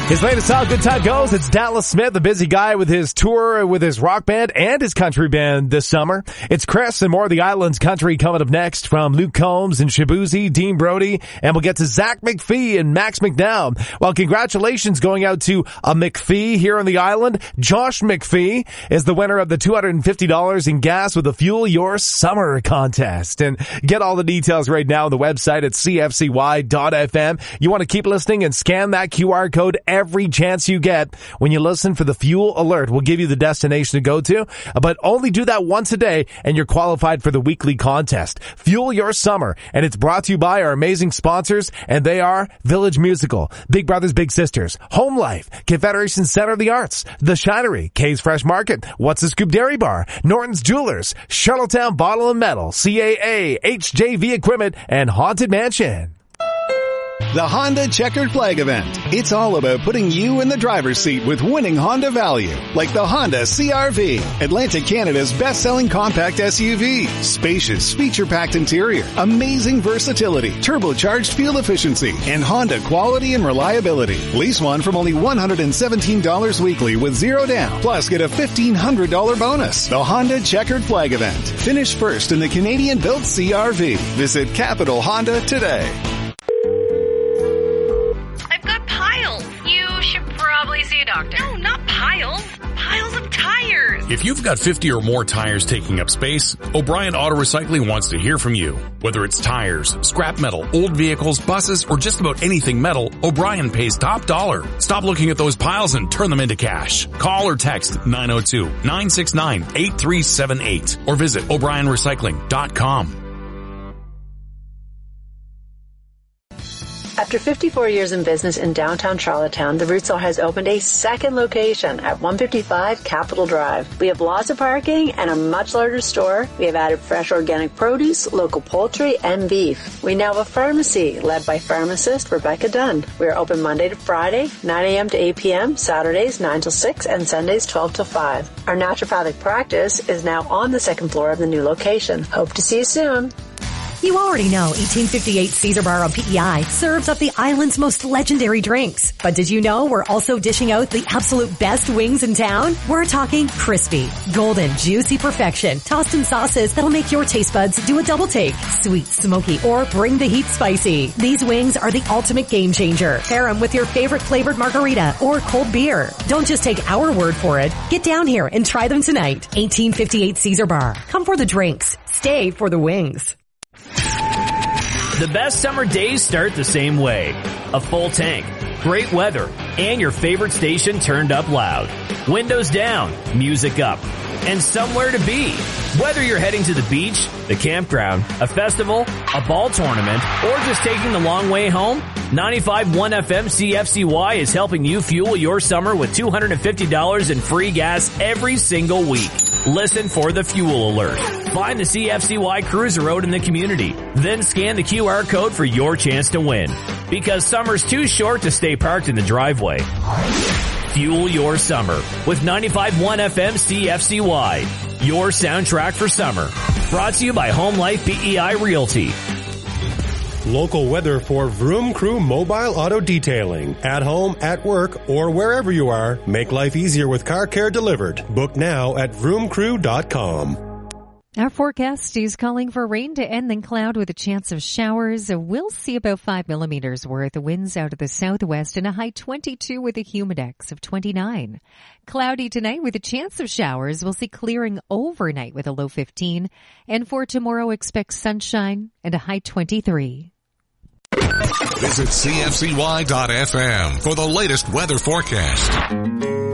His latest song, Good Time Goes. It's Dallas Smith, the busy guy with his tour with his rock band and his country band this summer. It's Chris and more of the Islands country coming up next from Luke Combs and Shabuzi, Dean Brody, and we'll get to Zach McPhee and Max McDowell. Well, congratulations going out to a McPhee here on the island. Josh McPhee is the winner of the $250 in gas with the Fuel Your Summer contest. And get all the details right now on the website at cfcy.fm. You want to keep listening and scan that QR code every chance you get when you listen for the Fuel Alert. We'll give you the destination to go to, but only do that once a day and you're qualified for the weekly contest. Fuel Your Summer, and it's brought to you by our amazing sponsors, and they are Village Musical, Big Brothers Big Sisters, Home Life, Confederation Center of the Arts, The Shinery, Kay's Fresh Market, What's a Scoop Dairy Bar, Norton's Jewelers, Charlottetown Bottle and Metal, CAA, HJV Equipment, and Haunted Mansion. The Honda Checkered Flag Event. It's all about putting you in the driver's seat with winning Honda value, like the Honda CR-V, Atlantic Canada's best-selling compact SUV. Spacious, feature-packed interior, amazing versatility, turbocharged fuel efficiency, and Honda quality and reliability. Lease one from only $117 weekly with zero down. Plus, get a $1,500 bonus. The Honda Checkered Flag Event. Finish first in the Canadian-built CR-V. Visit Capital Honda today. See a doctor. No, not piles. Piles of tires. If you've got 50 or more tires taking up space, O'Brien Auto Recycling wants to hear from you. Whether it's tires, scrap metal, old vehicles, buses, or just about anything metal, O'Brien pays top dollar. Stop looking at those piles and turn them into cash. Call or text 902-969-8378 or visit O'BrienRecycling.com. After 54 years in business in downtown Charlottetown, the Roots has opened a second location at 155 Capitol Drive. We have lots of parking and a much larger store. We have added fresh organic produce, local poultry, and beef. We now have a pharmacy led by pharmacist Rebecca Dunn. We are open Monday to Friday, 9 a.m. to 8 p.m., Saturdays 9 till 6, and Sundays 12 till 5. Our naturopathic practice is now on the second floor of the new location. Hope to see you soon. You already know 1858 Caesar Bar on PEI serves up the island's most legendary drinks. But did you know we're also dishing out the absolute best wings in town? We're talking crispy, golden, juicy perfection, tossed in sauces that'll make your taste buds do a double take. Sweet, smoky, or bring the heat spicy. These wings are the ultimate game changer. Pair them with your favorite flavored margarita or cold beer. Don't just take our word for it. Get down here and try them tonight. 1858 Caesar Bar. Come for the drinks. Stay for the wings. The best summer days start the same way. A full tank, great weather, and your favorite station turned up loud. Windows down, music up, and somewhere to be. Whether you're heading to the beach, the campground, a festival, a ball tournament, or just taking the long way home, 95.1 FM CFCY is helping you fuel your summer with $250 in free gas every single week. Listen for the Fuel Alert. Find the CFCY Cruiser Road in the community. Then scan the QR code for your chance to win. Because summer's too short to stay parked in the driveway. Fuel your summer with 95.1 FM CFCY. Your soundtrack for summer. Brought to you by Home Life PEI Realty. Local weather for Vroom Crew Mobile Auto Detailing. At home, at work, or wherever you are, make life easier with car care delivered. Book now at vroomcrew.com. Our forecast is calling for rain to end, then cloud with a chance of showers. We'll see about 5 millimeters worth of winds out of the southwest and a high 22 with a humidex of 29. Cloudy tonight with a chance of showers. We'll see clearing overnight with a low 15. And for tomorrow, expect sunshine and a high 23. Visit CFCY.FM for the latest weather forecast.